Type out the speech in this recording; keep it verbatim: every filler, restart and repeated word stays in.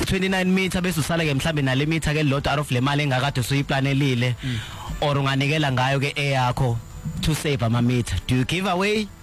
twenty-nine meter bese usala ke mhlambe nale meter ke lot out of le mali engakade usuyiplanelile or unganikela ngayo ke eyakho to save ama meter. Do you give away